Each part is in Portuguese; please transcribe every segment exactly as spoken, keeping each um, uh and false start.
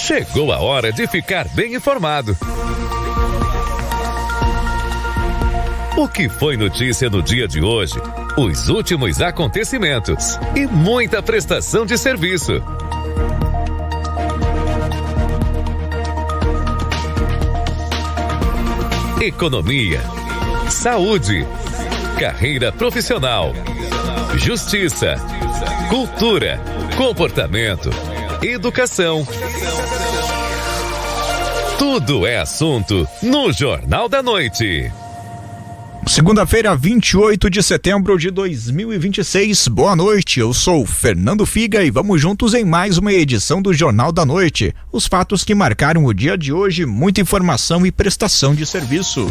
Chegou a hora de ficar bem informado. O que foi notícia no dia de hoje? Os últimos acontecimentos e muita prestação de serviço. Economia, saúde, carreira profissional, justiça, cultura, comportamento, educação. Tudo é assunto no Jornal da Noite. Segunda-feira, vinte e oito de setembro de dois mil e vinte e seis. Boa noite, eu sou Fernando Figa e vamos juntos em mais uma edição do Jornal da Noite. Os fatos que marcaram o dia de hoje, muita informação e prestação de serviço.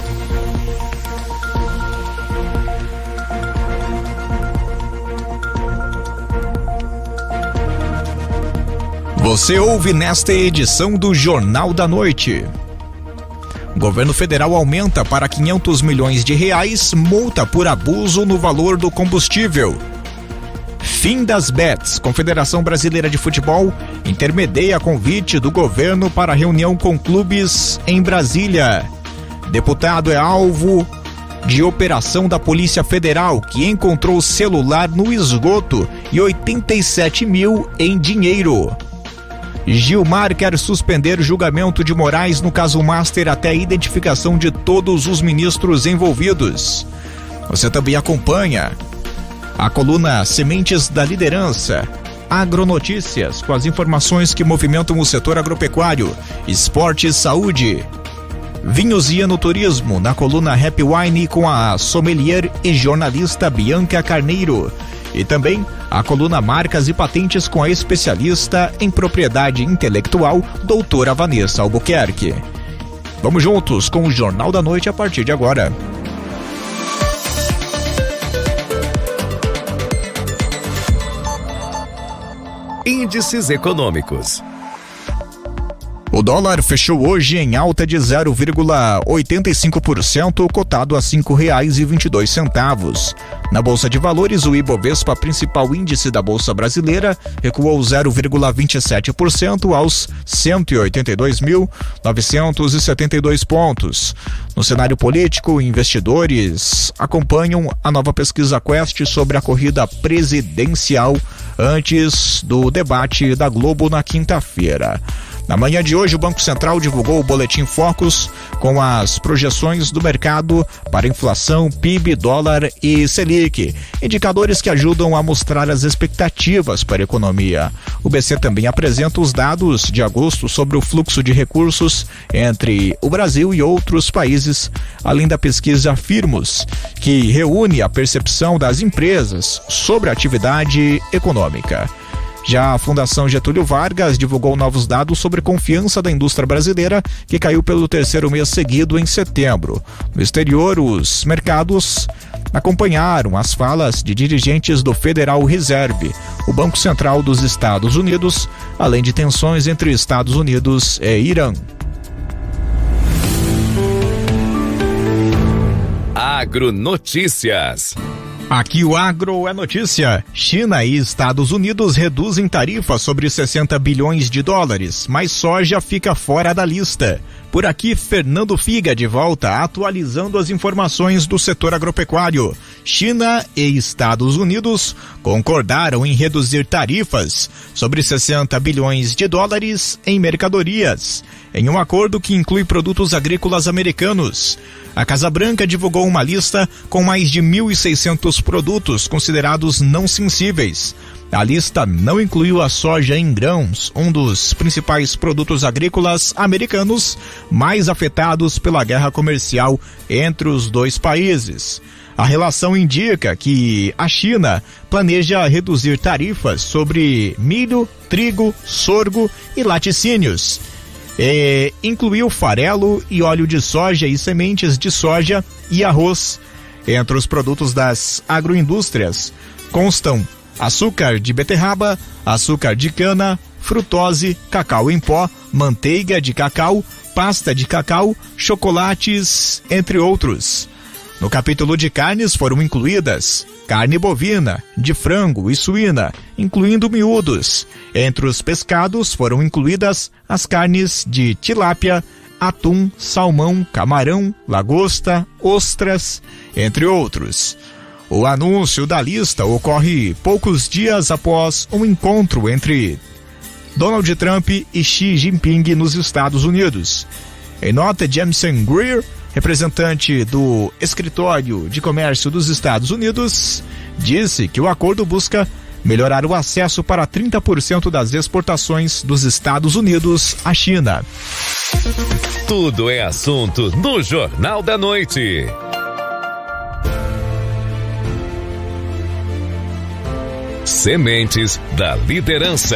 Você ouve nesta edição do Jornal da Noite. O governo federal aumenta para quinhentos milhões de reais multa por abuso no valor do combustível. Fim das bets. Confederação Brasileira de Futebol intermedia convite do governo para reunião com clubes em Brasília. Deputado é alvo de operação da Polícia Federal, que encontrou celular no esgoto e oitenta e sete mil em dinheiro. Gilmar quer suspender julgamento de Moraes no caso Master até a identificação de todos os ministros envolvidos. Você também acompanha a coluna Sementes da Liderança, Agronotícias, com as informações que movimentam o setor agropecuário, esporte e saúde. Vinhos e Enoturismo, na coluna Happy Wine com a sommelier e jornalista Bianca Carneiro. E também a coluna Marcas e Patentes com a especialista em propriedade intelectual, doutora Vanessa Albuquerque. Vamos juntos com o Jornal da Noite a partir de agora. Índices econômicos. O dólar fechou hoje em alta de zero vírgula oitenta e cinco por cento, cotado a cinco reais e vinte e dois centavos. Na Bolsa de Valores, o Ibovespa, principal índice da Bolsa Brasileira, recuou zero vírgula vinte e sete por cento aos cento e oitenta e dois mil novecentos e setenta e dois pontos. No cenário político, investidores acompanham a nova pesquisa Quest sobre a corrida presidencial antes do debate da Globo na quinta-feira. Na manhã de hoje, o Banco Central divulgou o Boletim Focus com as projeções do mercado para inflação, P I B, dólar e Selic, indicadores que ajudam a mostrar as expectativas para a economia. O B C também apresenta os dados de agosto sobre o fluxo de recursos entre o Brasil e outros países, além da pesquisa Firmus, que reúne a percepção das empresas sobre a atividade econômica. Já a Fundação Getúlio Vargas divulgou novos dados sobre confiança da indústria brasileira, que caiu pelo terceiro mês seguido em setembro. No exterior, os mercados acompanharam as falas de dirigentes do Federal Reserve, o Banco Central dos Estados Unidos, além de tensões entre Estados Unidos e Irã. Agronotícias. Aqui o Agro é notícia. China e Estados Unidos reduzem tarifas sobre sessenta bilhões de dólares, mas soja fica fora da lista. Por aqui, Fernando Figa de volta, atualizando as informações do setor agropecuário. China e Estados Unidos concordaram em reduzir tarifas sobre sessenta bilhões de dólares em mercadorias, em um acordo que inclui produtos agrícolas americanos. A Casa Branca divulgou uma lista com mais de mil e seiscentos produtos considerados não sensíveis. A lista não incluiu a soja em grãos, um dos principais produtos agrícolas americanos mais afetados pela guerra comercial entre os dois países. A relação indica que a China planeja reduzir tarifas sobre milho, trigo, sorgo e laticínios. E incluiu farelo e óleo de soja e sementes de soja e arroz. Entre os produtos das agroindústrias constam açúcar de beterraba, açúcar de cana, frutose, cacau em pó, manteiga de cacau, pasta de cacau, chocolates, entre outros. No capítulo de carnes foram incluídas carne bovina, de frango e suína, incluindo miúdos. Entre os pescados foram incluídas as carnes de tilápia, atum, salmão, camarão, lagosta, ostras, entre outros. O anúncio da lista ocorre poucos dias após um encontro entre Donald Trump e Xi Jinping nos Estados Unidos. Em nota, Jameson Greer, representante do Escritório de Comércio dos Estados Unidos, disse que o acordo busca melhorar o acesso para trinta por cento das exportações dos Estados Unidos à China. Tudo é assunto no Jornal da Noite. Sementes da Liderança.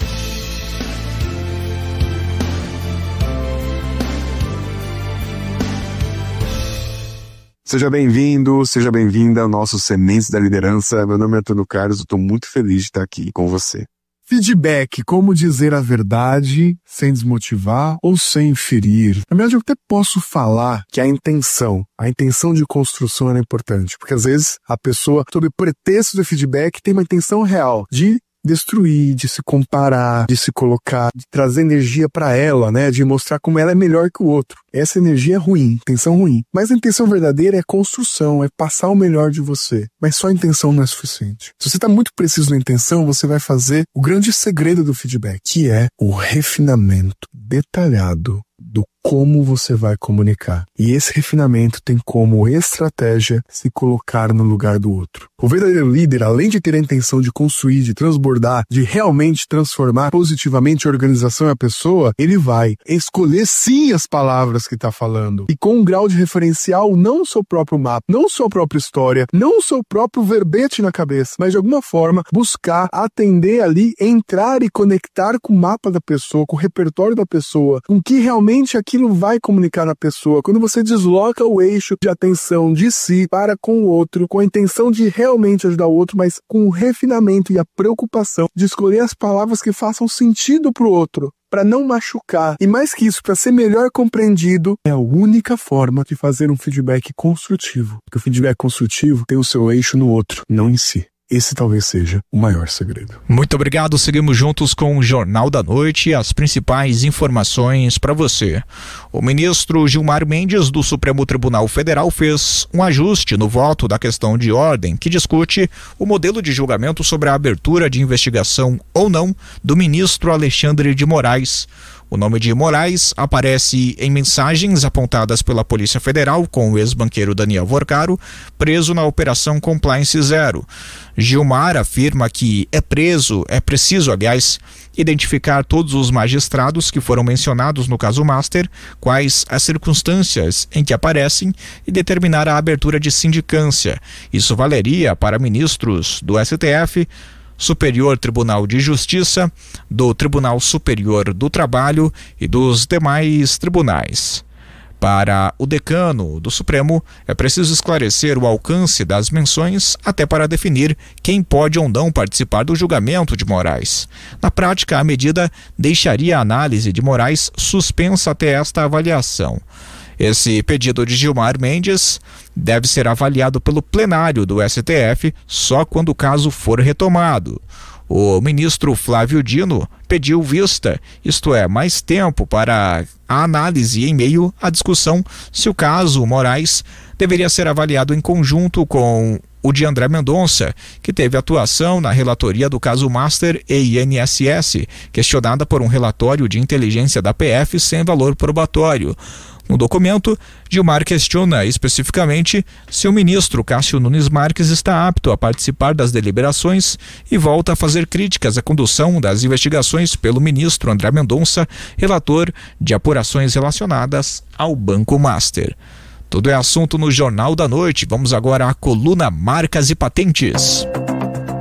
Seja bem-vindo, seja bem-vinda ao nosso Sementes da Liderança. Meu nome é Antônio Carlos, eu estou muito feliz de estar aqui com você. Feedback, como dizer a verdade sem desmotivar ou sem ferir. Na verdade, eu até posso falar que a intenção, a intenção de construção é importante, porque às vezes a pessoa, sob pretexto do feedback, tem uma intenção real de destruir, de se comparar, de se colocar, de trazer energia para ela, né, de mostrar como ela é melhor que o outro. Essa energia é ruim, intenção ruim. Mas a intenção verdadeira é construção, é passar o melhor de você. Mas só a intenção não é suficiente. Se você está muito preciso na intenção, você vai fazer o grande segredo do feedback, que é o refinamento detalhado do como você vai comunicar. E esse refinamento tem como estratégia se colocar no lugar do outro. O verdadeiro líder, além de ter a intenção de construir, de transbordar, de realmente transformar positivamente a organização e a pessoa, ele vai escolher sim as palavras que está falando. E com um grau de referencial, não o seu próprio mapa, não a sua própria história, não o seu próprio verbete na cabeça, mas de alguma forma buscar atender ali, entrar e conectar com o mapa da pessoa, com o repertório da pessoa, com que realmente aquilo vai comunicar na pessoa. Quando você desloca o eixo de atenção de si para com o outro, com a intenção de realmente ajudar o outro, mas com o refinamento e a preocupação de escolher as palavras que façam sentido para o outro, para não machucar. E mais que isso, para ser melhor compreendido, é a única forma de fazer um feedback construtivo. Porque o feedback construtivo tem o seu eixo no outro, não em si. Esse talvez seja o maior segredo. Muito obrigado, seguimos juntos com o Jornal da Noite e as principais informações para você. O ministro Gilmar Mendes do Supremo Tribunal Federal fez um ajuste no voto da questão de ordem que discute o modelo de julgamento sobre a abertura de investigação ou não do ministro Alexandre de Moraes. O nome de Moraes aparece em mensagens apontadas pela Polícia Federal com o ex-banqueiro Daniel Vorcaro, preso na Operação Compliance Zero. Gilmar afirma que é preso, é preciso, aliás, identificar todos os magistrados que foram mencionados no caso Master, quais as circunstâncias em que aparecem e determinar a abertura de sindicância. Isso valeria para ministros do S T F, Superior Tribunal de Justiça, do Tribunal Superior do Trabalho e dos demais tribunais. Para o decano do Supremo, é preciso esclarecer o alcance das menções até para definir quem pode ou não participar do julgamento de Moraes. Na prática, a medida deixaria a análise de Moraes suspensa até esta avaliação. Esse pedido de Gilmar Mendes deve ser avaliado pelo plenário do S T F só quando o caso for retomado. O ministro Flávio Dino pediu vista, isto é, mais tempo para a análise em meio à discussão se o caso Moraes deveria ser avaliado em conjunto com o de André Mendonça, que teve atuação na relatoria do caso Master e I N S S, questionada por um relatório de inteligência da P F sem valor probatório. No documento, Gilmar questiona especificamente se o ministro Cássio Nunes Marques está apto a participar das deliberações e volta a fazer críticas à condução das investigações pelo ministro André Mendonça, relator de apurações relacionadas ao Banco Master. Tudo é assunto no Jornal da Noite. Vamos agora à coluna Marcas e Patentes.